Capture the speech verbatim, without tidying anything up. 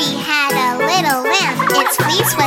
Mary had a little lamb. Its fleece was